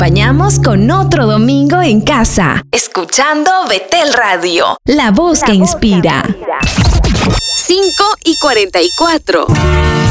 acompañamos con otro domingo en casa, escuchando Betel Radio, la voz que inspira. 5:44.